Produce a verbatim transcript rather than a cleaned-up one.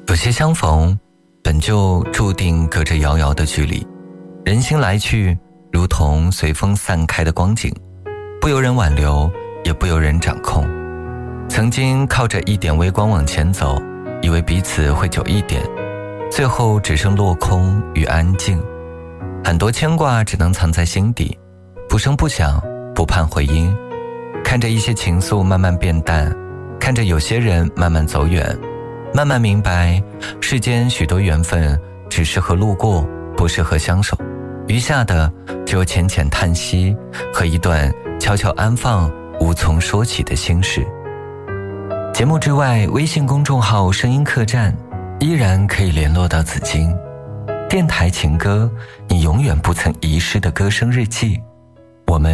有些相逢本就注定隔着遥遥的距离，人心来去如同随风散开的光景，不由人挽留，也不由人掌控。曾经靠着一点微光往前走，以为彼此会久一点，最后只剩落空与安静。很多牵挂只能藏在心底，不声不响，不盼回音。看着一些情愫慢慢变淡，看着有些人慢慢走远，慢慢明白世间许多缘分只适合路过，不适合相守，余下的只有浅浅叹息和一段悄悄安放无从说起的心事。节目之外，微信公众号声音客栈依然可以联络到紫金。电台情歌，你永远不曾遗失的歌声日记。